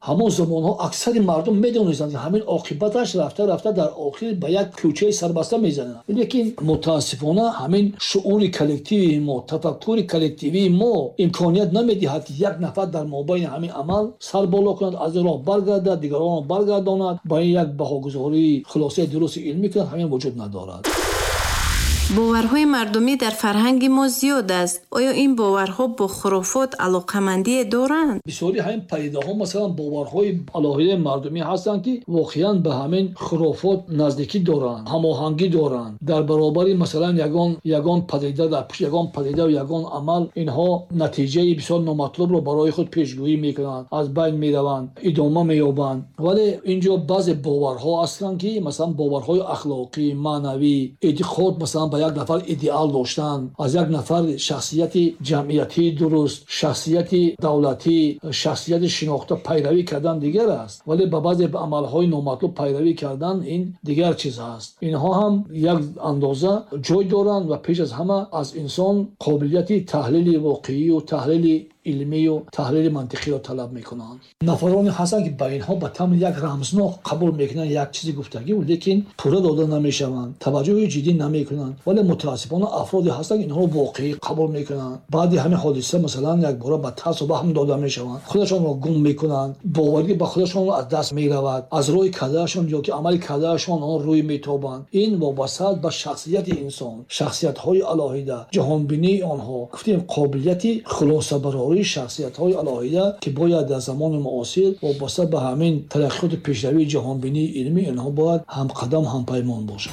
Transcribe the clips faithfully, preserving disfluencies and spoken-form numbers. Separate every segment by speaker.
Speaker 1: همون زمان ها اکثر مردم میدونستند همین عاقبتش رفته رفته در آخر به یک کوچه سربسته میزنند. لیکن متاسفانه همین شعور کلکتیوی ما، تفکر کلکتیوی ما امکانیت نمیدهد که یک نفر در مابین همین عمل سر بالا کند، از راه برگردد، دیگران برگرداند، با یک بهاگذاری خلاصه درست علمی کند، همین وجود ندارد.
Speaker 2: باورهای مردمی در فرهنگ ما زیاد است. آیا این باورها با خرافات علاقمندی دارند؟
Speaker 1: بسیاری همین پدیده‌ها مثلا باورهای الهی مردمی هستند که واقعا به همین خرافات نزدیکی دارند، هماهنگی دارند. در برابر مثلا یگان یگان پدیده در پشت یگان پدیده و یگان عمل اینها نتیجه بسیار نامطلوب را برای خود پیشگویی میکنند، از بین میروند، ادامه مییابند. ولی اینجا بعضی باورها هستند که مثلا باورهای اخلاقی، معنوی، اعتقاد مثلا یک نفر ایدئال داشتن، از یک نفر شخصیت جمعیتی درست، شخصیت دولتی، شخصیت شناخته پیروی کردن دیگر است. ولی به بعضی عملهای نامطلوب پیروی کردن این دیگر چیز است. اینها هم یک اندازه جای دارند و پیش از همه از انسان قابلیت تحلیل واقعی و تحلیل علمی و تحلیل منطقی را طلب میکنند. نفرانی هستند که با اینها به طور یک رمزناک قبول میکنند، یک چیزی گفتگی و لیکن پوره داده نمیشوند، توجه جدی نمیکنند. ولی متاسفانه افرادی هستند اینها را واقعی قبول میکنند. بعد همین حادثه مثلا یک بار به ترس و وهم داده میشوند، خودشان را گم میکنند، باوری به خودشان از دست میرود، از روی کردهشان یا که عمل کردهشان آن روی میتابند. این وابسته به شخصیت انسان، شخصیت های الهی، جهان بینی آنها، گفتیم قابلیت خلاصه برای شخصیت‌های الهیه که باید در زمان معاصر وابسته به همین ترقیات پیشروی جهان بینی علمی اینها باید هم قدم هم پیمان باشند.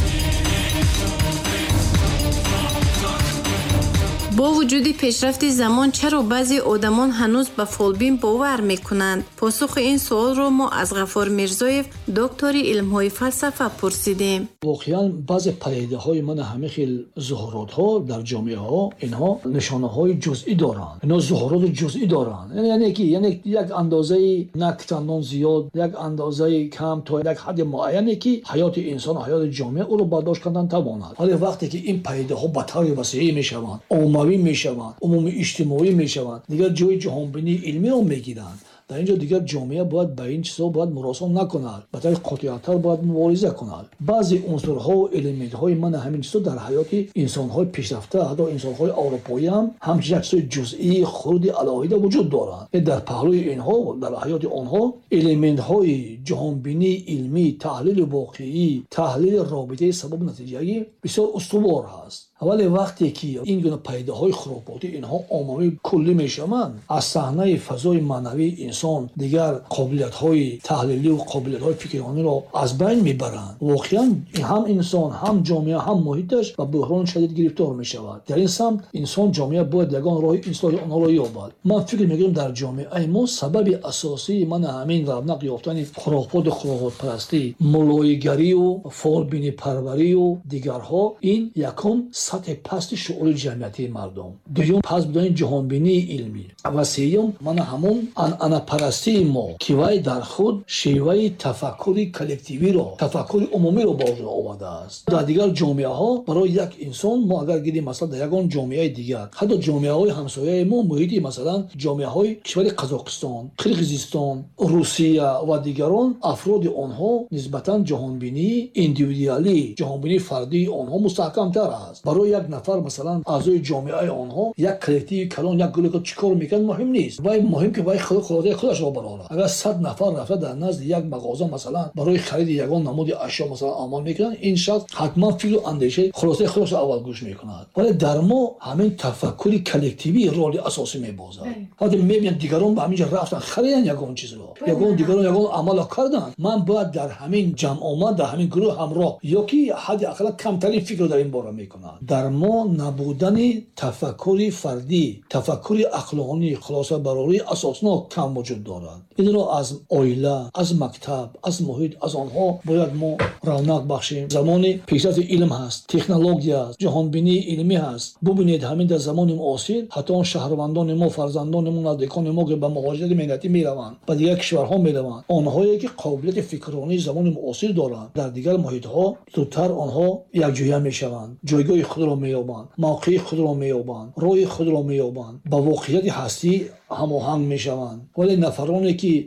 Speaker 2: با وجود پیشرفت زمان چرا بعضی آدمان هنوز به فالبین باور میکنند؟ پاسخ این سوال رو ما از غفار میرزایف دکتر علم‌های فلسفه پرسیدیم.
Speaker 1: واقعا بعضی پدیده‌های من همه خیل ظهورات‌ها در جامعه ها اینها نشانه‌های جزئی دارند، اینا ظهورات جزئی دارند. یعنی یعنی که یعنی یک اندازه نکتندان زیاد، یک اندازه کم تا یک حد معینی که حیات انسان، حیات جامعه او رو برداشت کردن تواند. ولی وقتی که این پدیده‌ها به طور وسیع میشوند، عمومی میشوند، عمومی اجتماعی میشوند، دیگر جای جهان بینی علمی رو میگیرند. در اینجا دیگر جامعه باید به این چیزا باید مراسم نکند، به طور قاطع‌تر باید مبارزه کند. بعضی عنصرها و المنت‌های من همین چیزا در حیات انسان‌های پیشرفته، حتی انسان‌های اروپایی هم همچنین چیزای جزئی خرد الهی وجود دارند. در پهلوی اینها در حیات آنها المنت‌های جهان بینی علمی، تحلیل واقعی، تحلیل رابطه سبب نتیجه بسیار استوار هست. ولی وقتی که این گونه پیداهای خرافاتی اینها عمومی کلی میشوند، از صحنه فضای معنوی انسان دیگر قابلیت‌های تحلیلی و قابلیت‌های فکرانی را از بین میبرند. واقعا هم انسان، هم جامعه، هم محیطش به بحران شدید گرفتار میشود. در این سمت انسان، جامعه باید یگان راه اصلاح آنها را یابد. من فکر میکنم در جامعه ما سبب اساسی من همین رونق یافتن خرافات و خرافات پرستی، ملایگری و فالبینی پروری و دیگرها، این یکم سطح پست شعور جمعیتی مردم، دوم پس بودن جهان بینی علمی و سوم من همون انا پرستی ما که وای در خود شیوه تفکر کلکتیوی را، تفکر عمومی را باز آورده است. در دیگر جامعه ها برای یک انسان ما اگر گیریم مثلا در یگان جامعه دیگر، حتی جامعه های همسایه ما محیطی مثلا جامعه های کشور قزاقستان، قرقیزستان، روسیه و دیگران، افراد آنها نسبتا جهان بینی اندیویدوالی، جهان بینی فردی آنها مستحکم تر است. برای یک نفر مثلا اعضای جامعه آنها یک کلکتیو کلان یک گروه چیکار میکنه مهم نیست، وای مهم که وای خود خود خودش را براره. اگر صد نفر رفته در نزد یک مغازه مثلا برای خرید یگان نمود اشیا مثلا عمل میکنن، این شخص حتما فکر و اندیشه خلاصه خودش را اول گوش میکند. ولی در ما همین تفکر کلکتیوی رول اساسی میبازد. حتی میبینن دیگران به همینجا رفتن خریدن یگان چیز رو، یگان دیگران یگان عمل کردن، من باید در همین جمع آمد در همین گروه همراه یا کی حد اقل کمترین فکر رو در این باره میکنن. در ما نبودن تفکر فردی، تفکر عقلانی خلاصه برای اساسناک کم وجود دارد. این را از عائله، از مکتب، از محیط، از آنها باید ما رونق بخشیم. زمان پیشرفت علم هست، تکنولوژی است، جهان بینی علمی هست. ببینید همین در زمان معاصر حتی شهروندان ما، فرزندان ما، نزدیکان ما که به مهاجرت ملتی میروند، به دیگر کشورها میروند، آنهایی که قابلیت فکرانی زمان معاصر دارند، در دیگر محیط ها زودتر آنها یکجویه میشوند، جایگاه خود را مییابند، موقع خود را مییابند، روی خود را مییابند، با واقعیت هستی هماهنگ میشوند. ولی نفرانی که